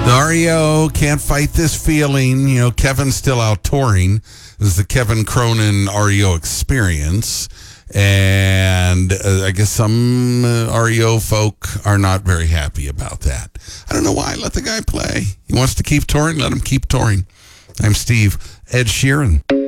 The REO can't fight this feeling. You know, Kevin's still out touring. This is the Kevin Cronin REO experience. And I guess some REO folk are not very happy about that. I don't know why. Let the guy play. He wants to keep touring. Let him keep touring. I'm Steve. Ed Sheeran.